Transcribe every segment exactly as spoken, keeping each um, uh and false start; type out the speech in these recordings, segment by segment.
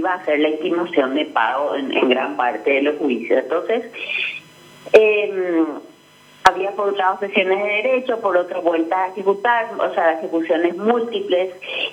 iba a hacer la intimación de pago en, en gran parte de los juicios. Entonces, eh, había por un lado sesiones de derecho, por otro vueltas a ejecutar, o sea, ejecuciones múltiples.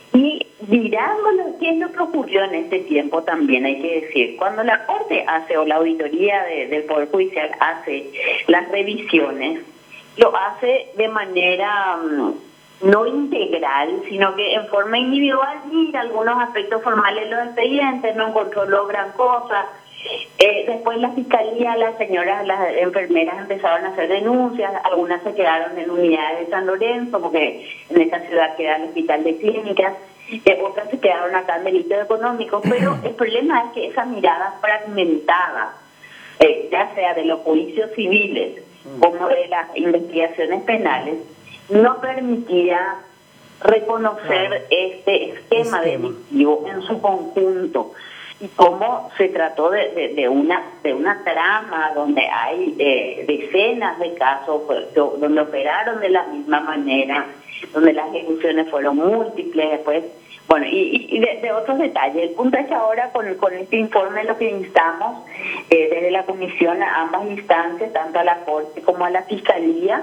Y mirándolo, ¿qué es lo que ocurrió en este tiempo también? Hay que decir, cuando la Corte hace, o la auditoría de, del Poder Judicial hace las revisiones, lo hace de manera um, no integral, sino que en forma individual, mira algunos aspectos formales de los expedientes, no encontró lo gran cosa. Eh, después la fiscalía, las señoras, las enfermeras empezaron a hacer denuncias, algunas se quedaron en unidades de San Lorenzo, porque en esa ciudad queda el hospital de clínicas, eh, otras se quedaron acá en delitos económicos, pero el problema es que esa mirada fragmentada, eh, ya sea de los juicios civiles como de las investigaciones penales, no permitía reconocer claro. este esquema delictivo en su conjunto. Y cómo se trató de, de, de una de una trama donde hay eh, decenas de casos donde operaron de la misma manera, donde las ejecuciones fueron múltiples, después, bueno, y, y de, de otros detalles. El punto es que ahora con, con este informe lo que instamos eh, desde la Comisión a ambas instancias, tanto a la Corte como a la Fiscalía,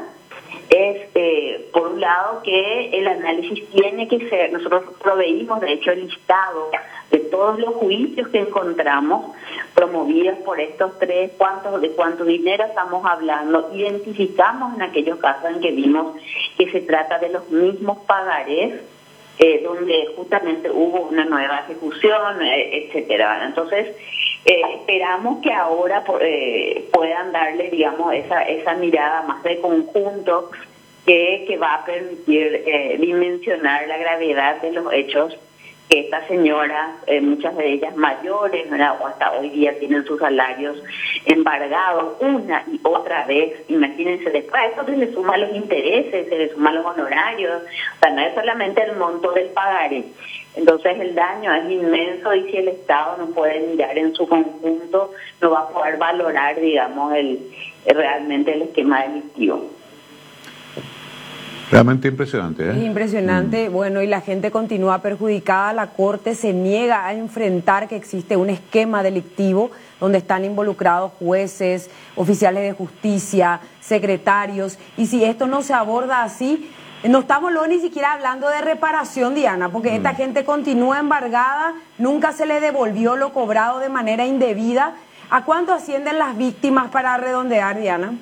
es, eh, por un lado, que el análisis tiene que ser, nosotros proveímos, de hecho, el listado de todos los juicios que encontramos promovidos por estos tres, cuántos, de cuánto dinero estamos hablando, identificamos en aquellos casos en que vimos que se trata de los mismos pagarés, eh, donde justamente hubo una nueva ejecución, eh, etcétera. Entonces, Eh, esperamos que ahora eh, puedan darle, digamos, esa esa mirada más de conjunto que, que va a permitir eh, dimensionar la gravedad de los hechos que estas señoras, eh, muchas de ellas mayores, ¿verdad? O hasta hoy día tienen sus salarios embargados una y otra vez. Imagínense, después a eso se le suman los intereses, se le suman los honorarios, o sea, no es solamente el monto del pagaré. Entonces el daño es inmenso y si el Estado no puede mirar en su conjunto, no va a poder valorar, digamos, el realmente el esquema delictivo. Realmente impresionante, ¿eh? Es impresionante, mm. Bueno, y la gente continúa perjudicada, la Corte se niega a enfrentar que existe un esquema delictivo donde están involucrados jueces, oficiales de justicia, secretarios, y si esto no se aborda así, no estamos luego ni siquiera hablando de reparación, Diana, porque mm. esta gente continúa embargada, nunca se le devolvió lo cobrado de manera indebida. ¿A cuánto ascienden las víctimas para redondear, Diana?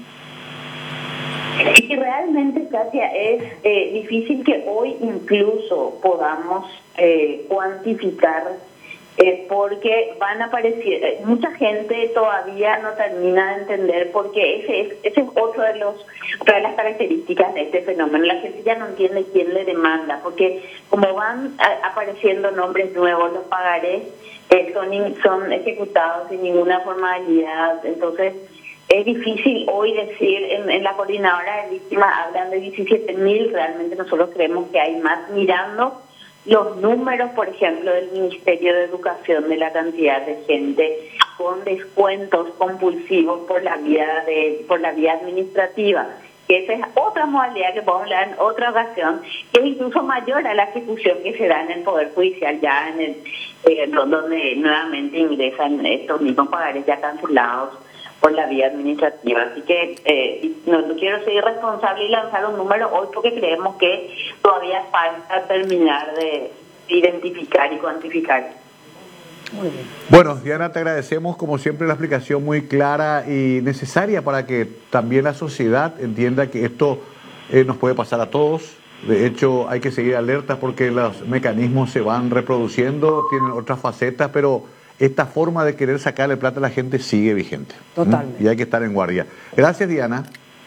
Y realmente, Katia, es eh, difícil que hoy incluso podamos eh, cuantificar, eh, porque van a aparecer, eh, mucha gente todavía no termina de entender, porque ese es, ese es otro de los otra de las características de este fenómeno. La gente ya no entiende quién le demanda, porque como van a, apareciendo nombres nuevos, los pagarés eh, son, in, son ejecutados sin ninguna formalidad, entonces es difícil hoy decir, en, en la coordinadora de víctimas hablan de diecisiete mil, realmente nosotros creemos que hay más, mirando los números, por ejemplo, del Ministerio de Educación, de la cantidad de gente con descuentos compulsivos por la vía de por la vía administrativa, que esa es otra modalidad que podemos hablar en otra ocasión, que es incluso mayor a la ejecución que se da en el Poder Judicial, ya en el eh, donde nuevamente ingresan estos mismos pagares ya cancelados por la vía administrativa. Así que eh, no, no quiero ser irresponsable y lanzar un número hoy porque creemos que todavía falta terminar de identificar y cuantificar. Muy bien. Bueno, Diana, te agradecemos como siempre la explicación muy clara y necesaria para que también la sociedad entienda que esto eh, nos puede pasar a todos. De hecho, hay que seguir alertas porque los mecanismos se van reproduciendo, tienen otras facetas, pero esta forma de querer sacarle plata a la gente sigue vigente. Totalmente. ¿Mm? Y hay que estar en guardia. Gracias, Diana.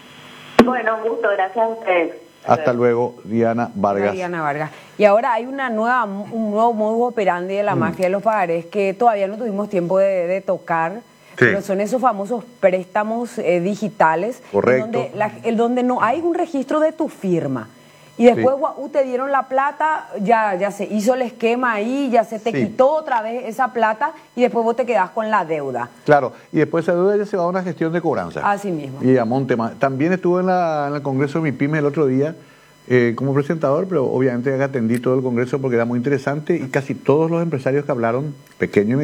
Bueno, un gusto. Gracias a ustedes. Hasta luego, Diana Vargas. Diana Vargas. Y ahora hay una nueva, un nuevo modus operandi de la mm. mafia de los pagarés que todavía no tuvimos tiempo de, de tocar. Sí. Pero son esos famosos préstamos eh, digitales. Correcto. En donde, la, en donde no hay un registro de tu firma. Y después, sí. te dieron la plata, ya, ya se hizo el esquema ahí, ya se te sí. quitó otra vez esa plata y después vos te quedás con la deuda. Claro, y después esa deuda ya se va a una gestión de cobranza. Así mismo. Y a Montema. También estuve en, la, en el Congreso de MIPYME el otro día eh, como presentador, pero obviamente atendí todo el Congreso porque era muy interesante y casi todos los empresarios que hablaron, pequeños y